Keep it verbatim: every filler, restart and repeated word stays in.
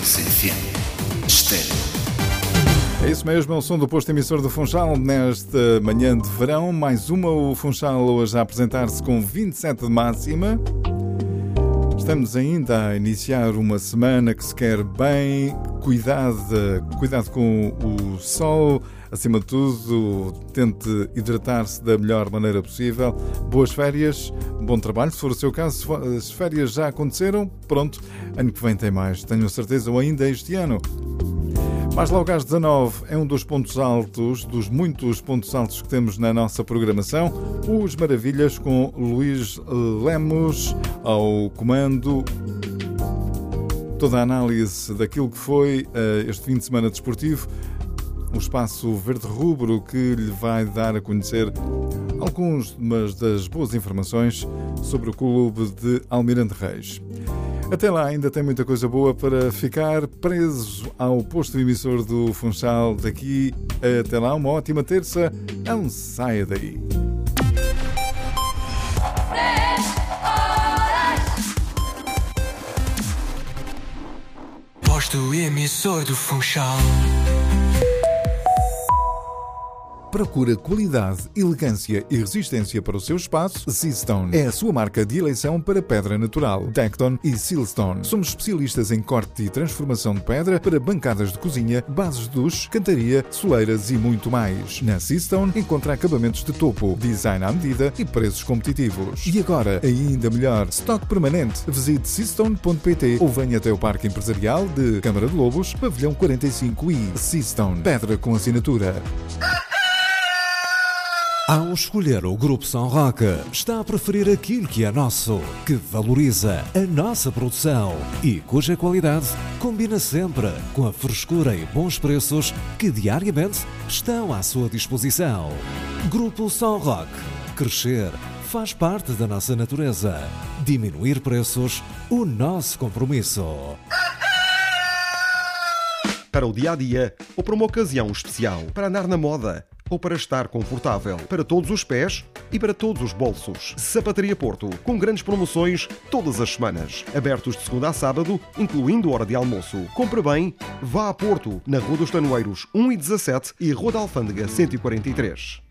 Mix F M Estéreo. É isso mesmo, é o som do posto emissor do Funchal nesta manhã de verão. Mais uma, o Funchal hoje a apresentar-se com vinte e sete de máxima. Estamos ainda a iniciar uma semana que se quer bem. Cuidado, cuidado com o sol. Acima de tudo, tente hidratar-se da melhor maneira possível. Boas férias, bom trabalho. Se for o seu caso, as férias já aconteceram, pronto, ano que vem tem mais. Tenho certeza, ou ainda este ano. Mais logo às dezanove é um dos pontos altos, dos muitos pontos altos que temos na nossa programação. Os Maravilhas com Luís Lemos ao comando. Toda a análise daquilo que foi uh, este fim de semana desportivo. O espaço verde rubro que lhe vai dar a conhecer algumas das boas informações sobre o clube de Almirante Reis. Até lá ainda tem muita coisa boa para ficar preso ao posto emissor do Funchal. Daqui até lá, uma ótima terça. Não saia daí. Posto emissor do Funchal. Procura qualidade, elegância e resistência para o seu espaço? Seastone é a sua marca de eleição para pedra natural. Tecton e Sealstone. Somos especialistas em corte e transformação de pedra para bancadas de cozinha, bases de duche, cantaria, soleiras e muito mais. Na Seastone encontra acabamentos de topo, design à medida e preços competitivos. E agora, ainda melhor, estoque permanente. Visite seastone ponto pt ou venha até o Parque Empresarial de Câmara de Lobos, Pavilhão quarenta e cinco e Seastone. Pedra com assinatura. Ao escolher o Grupo São Roque, está a preferir aquilo que é nosso, que valoriza a nossa produção e cuja qualidade combina sempre com a frescura e bons preços que diariamente estão à sua disposição. Grupo São Roque. Crescer faz parte da nossa natureza. Diminuir preços, o nosso compromisso. Para o dia-a-dia ou para uma ocasião especial, para andar na moda ou para estar confortável, para todos os pés e para todos os bolsos. Sapataria Porto, com grandes promoções todas as semanas. Abertos de segunda a sábado, incluindo hora de almoço. Compre bem, vá a Porto, na Rua dos Tanoeiros um e dezassete e Rua da Alfândega cento e quarenta e três.